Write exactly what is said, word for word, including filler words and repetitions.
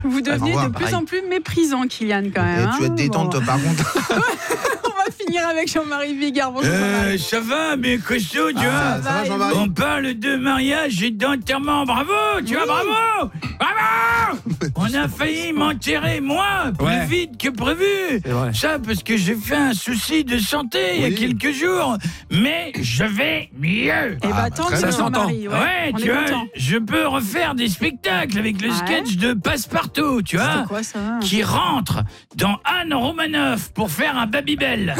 Vous devenez Ah, de plus pareil. en plus méprisant, Kylian, quand même. Et hein. tu vas te détendre, Bon. toi, par contre. On va finir avec Jean-Marie Bigard. Bonjour, Euh, Jean-Marie. ça va, mais costaud, tu Ah, vois. ça va, et Jean-Marie? On parle de mariage et d'enterrement. Bravo, tu vois, bravo Bravo On a failli m'enterrer, moi, plus Ouais. vite que prévu. C'est vrai. Ça, parce que j'ai fait un souci de santé il y a Oui. quelques jours. Mais je vais mieux. Eh bah, bah, tant très mieux, bien. Jean-Marie. Ouais, Ouais, on tu est vois, content. je peux refaire des spectacles avec le Ouais. sketch de Passepartout, tu vois, C'est quoi ça? qui rentre dans Anne Romanoff pour faire un Babybel.